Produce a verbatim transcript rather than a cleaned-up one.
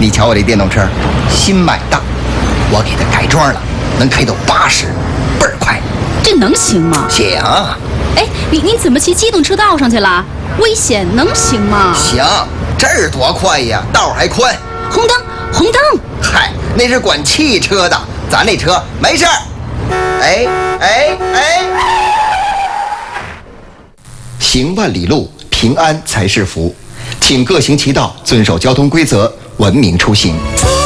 你瞧我这电动车，新买的，我给它改装了，能开到八十，倍儿快。 这能行吗？ 行。 哎，你你怎么骑机动车道上去了？危险，能行吗？ 行，这儿多快呀，道还宽。 红灯，红灯。 嗨，那是管汽车的，咱那车没事儿。哎哎哎！行万里路，平安才是福。请各行其道，遵守交通规则，文明出行。